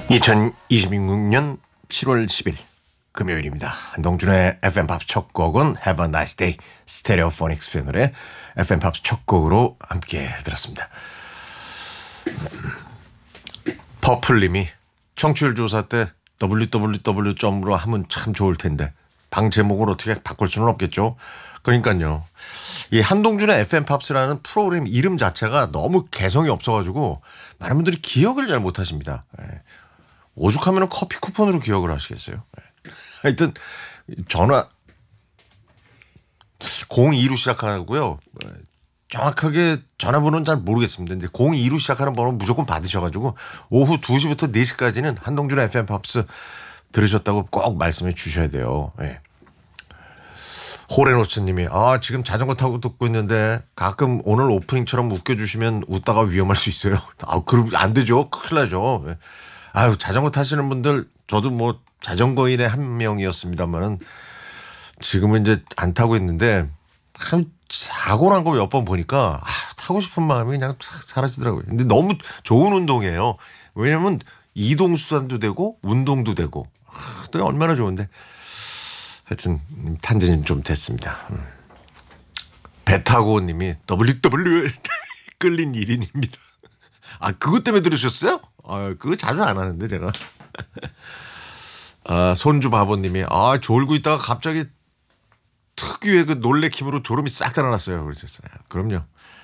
2026년 7월 10일 금요일입니다. 한동준의 FM 팝스 첫 곡은 Have a Nice Day 스테레오포닉스의 노래 FM 팝스 첫 곡으로 함께 들었습니다. 퍼플님이 청취율 조사 때 www.으로 하면 참 좋을 텐데 방 제목을 어떻게 바꿀 수는 없겠죠. 그러니까요. 이 한동준의 FM 팝스라는 프로그램 이름 자체가 너무 개성이 없어가지고 많은 분들이 기억을 잘 못하십니다. 오죽하면 커피 쿠폰으로 기억을 하시겠어요. 하여튼 전화 02로 시작하고요. 정확하게 전화번호는 잘 모르겠습니다. 근데 02로 시작하는 번호 무조건 받으셔가지고 오후 2시부터 4시까지는 한동준의 FM 팝스 들으셨다고 꼭 말씀해 주셔야 돼요. 네. 호레노츠님이 지금 자전거 타고 듣고 있는데 가끔 오늘 오프닝처럼 웃겨주시면 웃다가 위험할 수 있어요. 그럼 안 되죠. 큰일 나죠. 자전거 타시는 분들 저도 뭐 자전거인의 한 명이었습니다만은 지금은 이제 안 타고 있는데 참 사고 난 거 몇 번 보니까 타고 싶은 마음이 그냥 사라지더라고요. 근데 너무 좋은 운동이에요. 왜냐면 이동 수단도 되고 운동도 되고 또 얼마나 좋은데. 하여튼 탄진이 좀 됐습니다. 배 타고 님이 WW에 끌린 1인입니다. 그것 때문에 들으셨어요? 그거 자주 안 하는데 제가. 손주 바보님이 졸고 있다가 갑자기 특유의 그 놀래킴으로 졸음이 싹 달아났어요. 그러셨어요. 그럼요.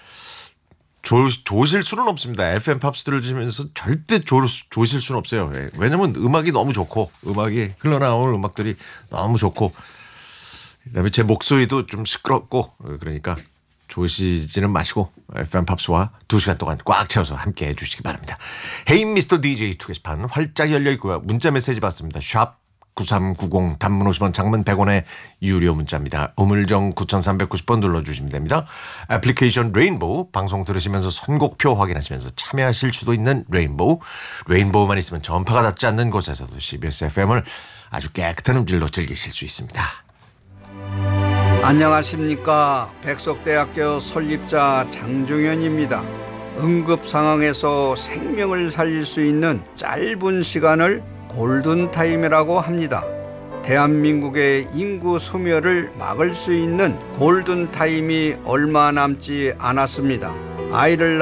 조실 수는 없습니다. FM 팝스 들으시면서 절대 조실 수는 없어요. 왜냐면 음악이 너무 좋고 음악이 흘러나오는 음악들이 너무 좋고 그다음에 제 목소리도 좀 시끄럽고 그러니까 조시지는 마시고 FM 팝스와 2시간 동안 꽉 채워서 함께 해주시기 바랍니다. 헤이 미스터 DJ 투게시판 활짝 열려 있고요. 문자 메시지 받습니다. 샵 9390 단문 50원 장문 100원의 유료 문자입니다. 우물정 9390번 눌러주시면 됩니다. 애플리케이션 레인보우 방송 들으시면서 선곡표 확인하시면서 참여하실 수도 있는 레인보우만 있으면 전파가 닿지 않는 곳에서도 CBS FM을 아주 깨끗한 음질로 즐기실 수 있습니다. 안녕하십니까. 백석대학교 설립자 장종현입니다. 응급 상황에서 생명을 살릴 수 있는 짧은 시간을 골든타임이라고 합니다. 대한민국의 인구 소멸을 막을 수 있는 골든타임이 얼마 남지 않았습니다. 아이를